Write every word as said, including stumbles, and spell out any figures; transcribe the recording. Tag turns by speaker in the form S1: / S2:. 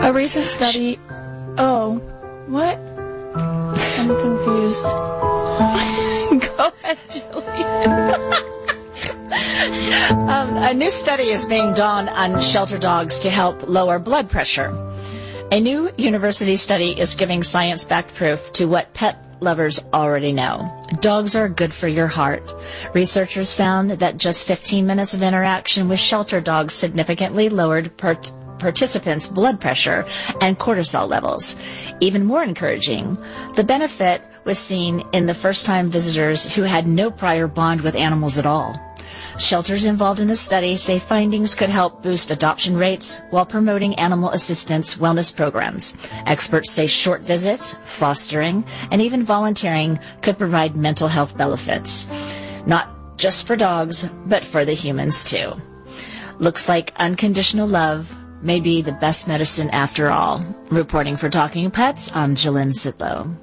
S1: A recent study... Oh, what? I'm confused. Go ahead, Julie.
S2: um, a new study is being done on shelter dogs to help lower blood pressure. A new university study is giving science-backed proof to what pet lovers already know. Dogs are good for your heart. Researchers found that just fifteen minutes of interaction with shelter dogs significantly lowered part- participants' blood pressure and cortisol levels. Even more encouraging, the benefit was seen in the first-time visitors who had no prior bond with animals at all. Shelters involved in the study say findings could help boost adoption rates while promoting animal assistance wellness programs. Experts say short visits, fostering, and even volunteering could provide mental health benefits. Not just for dogs, but for the humans too. Looks like unconditional love may be the best medicine after all. Reporting for Talking Pets, I'm Jalynn Sidlow.